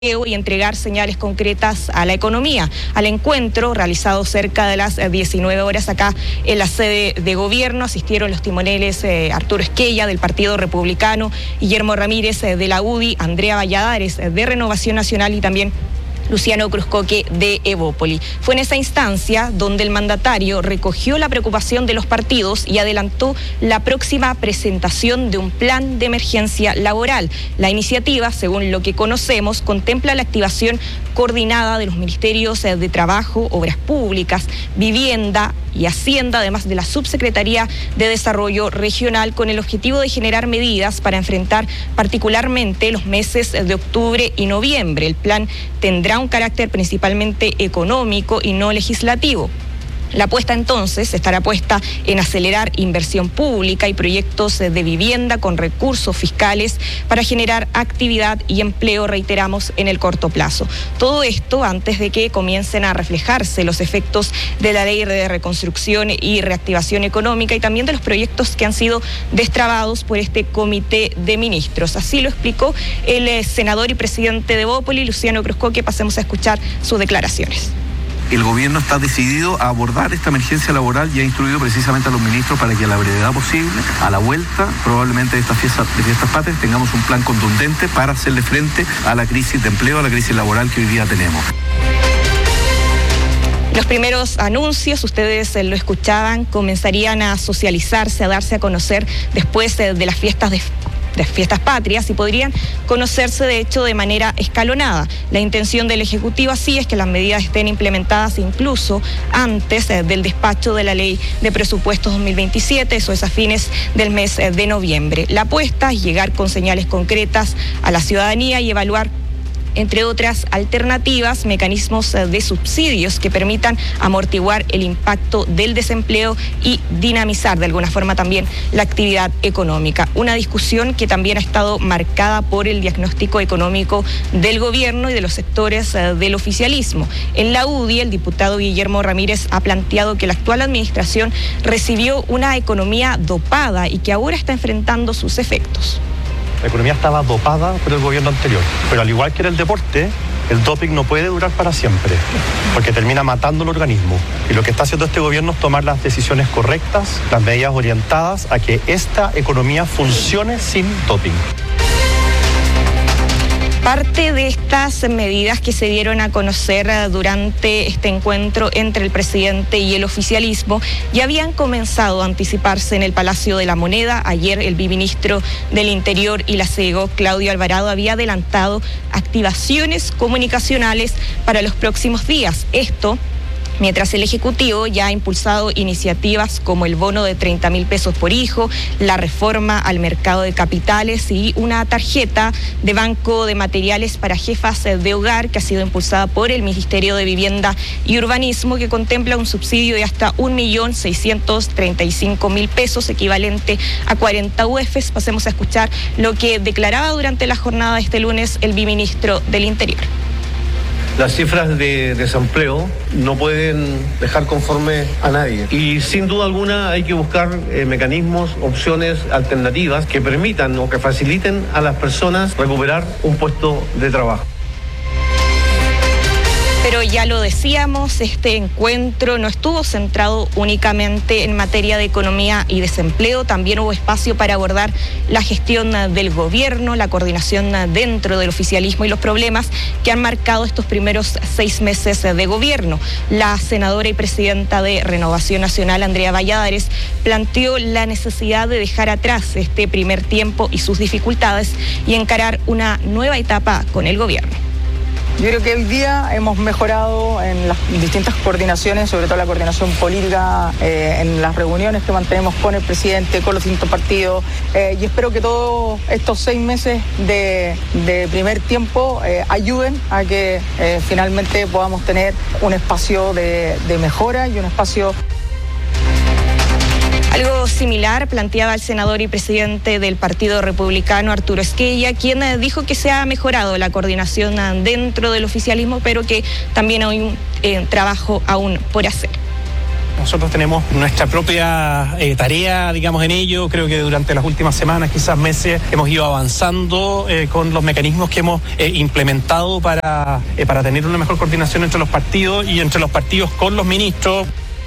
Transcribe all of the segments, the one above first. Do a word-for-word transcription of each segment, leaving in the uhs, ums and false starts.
y entregar señales concretas a la economía. Al encuentro, realizado cerca de las diecinueve horas acá en la sede de gobierno, asistieron los timoneles eh, Arturo Esquella del Partido Republicano, Guillermo Ramírez eh, de la U D I, Andrea Valladares eh, de Renovación Nacional y también Luciano Cruzcoque de Evópoli. Fue en esa instancia donde el mandatario recogió la preocupación de los partidos y adelantó la próxima presentación de un plan de emergencia laboral. La iniciativa, según lo que conocemos, contempla la activación coordinada de los ministerios de Trabajo, Obras Públicas, Vivienda y Hacienda, además de la Subsecretaría de Desarrollo Regional, con el objetivo de generar medidas para enfrentar particularmente los meses de octubre y noviembre. El plan tendrá un carácter principalmente económico y no legislativo. La apuesta entonces estará puesta en acelerar inversión pública y proyectos de vivienda con recursos fiscales para generar actividad y empleo, reiteramos, en el corto plazo. Todo esto antes de que comiencen a reflejarse los efectos de la Ley de Reconstrucción y Reactivación Económica y también de los proyectos que han sido destrabados por este comité de ministros. Así lo explicó el senador y presidente de Evópoli, Luciano Cruzcoque. Pasemos a escuchar sus declaraciones. El gobierno está decidido a abordar esta emergencia laboral y ha instruido precisamente a los ministros para que a la brevedad posible, a la vuelta probablemente de estas fiestas, de fiestas patrias, tengamos un plan contundente para hacerle frente a la crisis de empleo, a la crisis laboral que hoy día tenemos. Los primeros anuncios, ustedes lo escuchaban, comenzarían a socializarse, a darse a conocer después de las fiestas de de fiestas patrias y podrían conocerse de hecho de manera escalonada. La intención del Ejecutivo así es que las medidas estén implementadas incluso antes eh, del despacho de la Ley de Presupuestos dos mil veintisiete, eso es a fines del mes eh, de noviembre. La apuesta es llegar con señales concretas a la ciudadanía y evaluar, entre otras alternativas, mecanismos de subsidios que permitan amortiguar el impacto del desempleo y dinamizar de alguna forma también la actividad económica. Una discusión que también ha estado marcada por el diagnóstico económico del gobierno y de los sectores del oficialismo. En la U D I, el diputado Guillermo Ramírez ha planteado que la actual administración recibió una economía dopada y que ahora está enfrentando sus efectos. La economía estaba dopada por el gobierno anterior, pero al igual que en el deporte, el doping no puede durar para siempre, porque termina matando el organismo. Y lo que está haciendo este gobierno es tomar las decisiones correctas, las medidas orientadas a que esta economía funcione sin doping. Parte de estas medidas que se dieron a conocer durante este encuentro entre el presidente y el oficialismo ya habían comenzado a anticiparse en el Palacio de la Moneda. Ayer el viceministro del Interior y la C E G O, Claudio Alvarado, había adelantado activaciones comunicacionales para los próximos días. Esto mientras el Ejecutivo ya ha impulsado iniciativas como el bono de treinta mil pesos por hijo, la reforma al mercado de capitales y una tarjeta de banco de materiales para jefas de hogar que ha sido impulsada por el Ministerio de Vivienda y Urbanismo, que contempla un subsidio de hasta un millón seiscientos treinta y cinco mil pesos, equivalente a cuarenta U Efes. Pasemos a escuchar lo que declaraba durante la jornada de este lunes el viceministro del Interior. Las cifras de desempleo no pueden dejar conforme a nadie y sin duda alguna hay que buscar eh, mecanismos, opciones alternativas que permitan o que faciliten a las personas recuperar un puesto de trabajo. Pero ya lo decíamos, este encuentro no estuvo centrado únicamente en materia de economía y desempleo, también hubo espacio para abordar la gestión del gobierno, la coordinación dentro del oficialismo y los problemas que han marcado estos primeros seis meses de gobierno. La senadora y presidenta de Renovación Nacional, Andrea Valladares, planteó la necesidad de dejar atrás este primer tiempo y sus dificultades y encarar una nueva etapa con el gobierno. Yo creo que hoy día hemos mejorado en las distintas coordinaciones, sobre todo la coordinación política, eh, en las reuniones que mantenemos con el presidente, con los distintos partidos, eh, y espero que todos estos seis meses de, de primer tiempo eh, ayuden a que eh, finalmente podamos tener un espacio de, de mejora y un espacio... Algo similar planteaba el senador y presidente del Partido Republicano, Arturo Esquella, quien dijo que se ha mejorado la coordinación dentro del oficialismo, pero que también hay un eh, trabajo aún por hacer. Nosotros tenemos nuestra propia eh, tarea, digamos, en ello. Creo que durante las últimas semanas, quizás meses, hemos ido avanzando eh, con los mecanismos que hemos eh, implementado para, eh, para tener una mejor coordinación entre los partidos y entre los partidos con los ministros.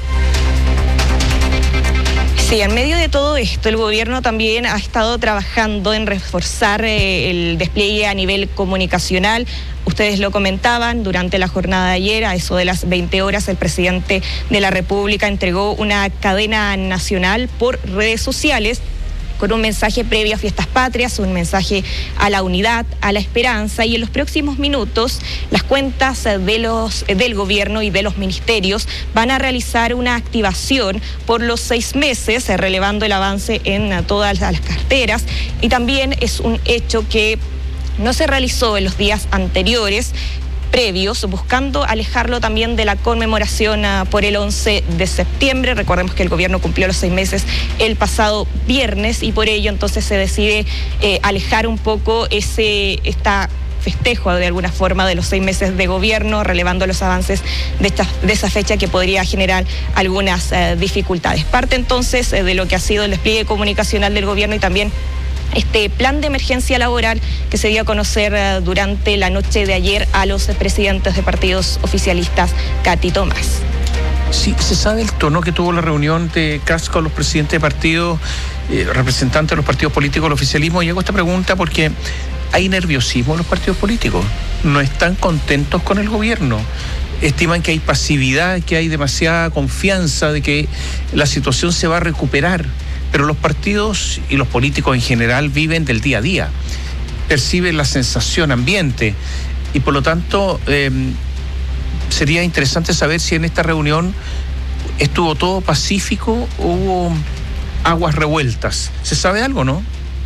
Sí, en medio de todo esto, el gobierno también ha estado trabajando en reforzar eh, el despliegue a nivel comunicacional. Ustedes lo comentaban, durante la jornada de ayer, a eso de las veinte horas, el presidente de la República entregó una cadena nacional por redes sociales con un mensaje previo a Fiestas Patrias, un mensaje a la unidad, a la esperanza, y en los próximos minutos las cuentas de los, del gobierno y de los ministerios van a realizar una activación por los seis meses, relevando el avance en todas las carteras, y también es un hecho que no se realizó en los días anteriores, previos, buscando alejarlo también de la conmemoración uh, por el once de septiembre. Recordemos que el gobierno cumplió los seis meses el pasado viernes y por ello entonces se decide eh, alejar un poco ese esta festejo de alguna forma de los seis meses de gobierno, relevando los avances de, esta, de esa fecha que podría generar algunas uh, dificultades. Parte entonces eh, de lo que ha sido el despliegue comunicacional del gobierno y también este plan de emergencia laboral que se dio a conocer uh, durante la noche de ayer a los presidentes de partidos oficialistas. Katy Tomás. Sí, ¿se sabe el tono que tuvo la reunión de Kast con los presidentes de partidos, eh, representantes de los partidos políticos del oficialismo? Y hago esta pregunta porque hay nerviosismo en los partidos políticos. No están contentos con el gobierno. Estiman que hay pasividad, que hay demasiada confianza de que la situación se va a recuperar. Pero los partidos y los políticos en general viven del día a día, perciben la sensación ambiente y por lo tanto eh, sería interesante saber si en esta reunión estuvo todo pacífico o hubo aguas revueltas. ¿Se sabe algo, no?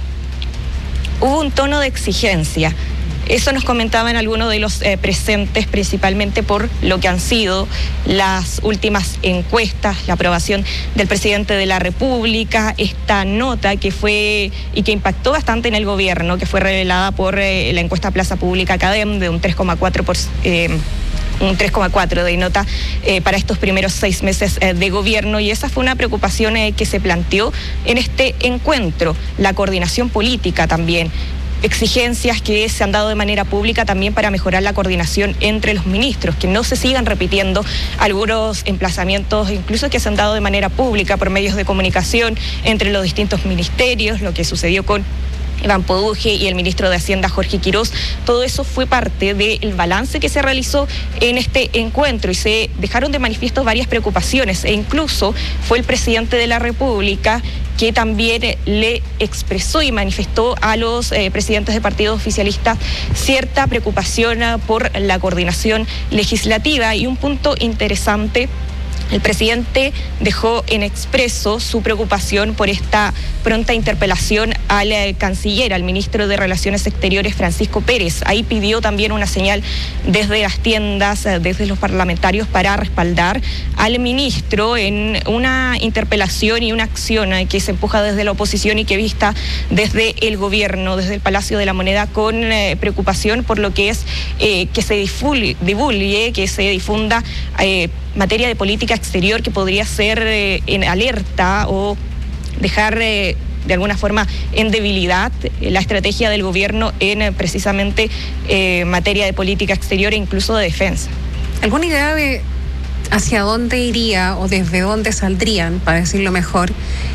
Hubo un tono de exigencia. Eso nos comentaban algunos de los eh, presentes, principalmente por lo que han sido las últimas encuestas, la aprobación del presidente de la República, esta nota que fue y que impactó bastante en el gobierno, que fue revelada por eh, la encuesta Plaza Pública Cadem de un tres coma cuatro por ciento. Eh, un tres coma cuatro de nota eh, para estos primeros seis meses eh, de gobierno, y esa fue una preocupación eh, que se planteó en este encuentro, la coordinación política también. Exigencias que se han dado de manera pública también para mejorar la coordinación entre los ministros, que no se sigan repitiendo algunos emplazamientos, incluso que se han dado de manera pública por medios de comunicación entre los distintos ministerios, lo que sucedió con Iván Poduje y el ministro de Hacienda Jorge Quirós. Todo eso fue parte del balance que se realizó en este encuentro y se dejaron de manifiesto varias preocupaciones, e incluso fue el presidente de la República que también le expresó y manifestó a los eh, presidentes de partidos oficialistas cierta preocupación uh, por la coordinación legislativa. Y un punto interesante, el presidente dejó en expreso su preocupación por esta pronta interpelación al eh, canciller, al ministro de Relaciones Exteriores, Francisco Pérez. Ahí pidió también una señal desde las tiendas, eh, desde los parlamentarios, para respaldar al ministro en una interpelación y una acción eh, que se empuja desde la oposición y que vista desde el gobierno, desde el Palacio de la Moneda, con eh, preocupación por lo que es eh, que se divulgue, divulgue, que se difunda eh, materia de política exterior que podría ser eh, en alerta o dejar eh, de alguna forma en debilidad eh, la estrategia del gobierno en eh, precisamente eh, materia de política exterior e incluso de defensa. ¿Alguna idea de hacia dónde iría o desde dónde saldrían, para decirlo mejor,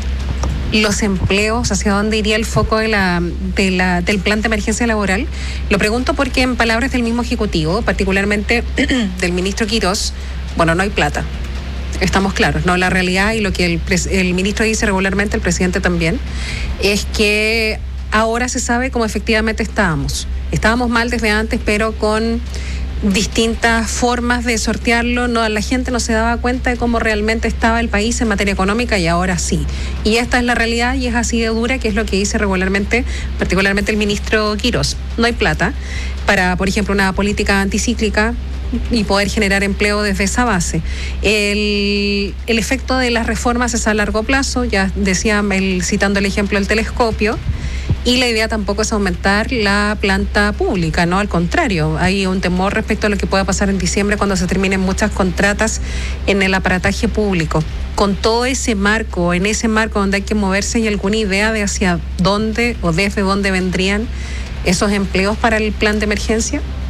los empleos, hacia dónde iría el foco de la, de la, del plan de emergencia laboral? Lo pregunto porque en palabras del mismo Ejecutivo, particularmente del ministro Quirós, bueno, no hay plata. Estamos claros, ¿no? La realidad, y lo que el, el ministro dice regularmente, el presidente también, es que ahora se sabe cómo efectivamente estábamos. Estábamos mal desde antes, pero con distintas formas de sortearlo, no, la gente no se daba cuenta de cómo realmente estaba el país en materia económica, y ahora sí. Y esta es la realidad y es así de dura, que es lo que dice regularmente, particularmente el ministro Quirós. No hay plata para, por ejemplo, una política anticíclica y poder generar empleo desde esa base. El, el efecto de las reformas es a largo plazo, ya decía, el, citando el ejemplo del telescopio, Y la idea tampoco es aumentar la planta pública, ¿no? Al contrario, hay un temor respecto a lo que pueda pasar en diciembre cuando se terminen muchas contratas en el aparataje público. Con todo ese marco, en ese marco donde hay que moverse, ¿hay alguna idea de hacia dónde o desde dónde vendrían esos empleos para el plan de emergencia?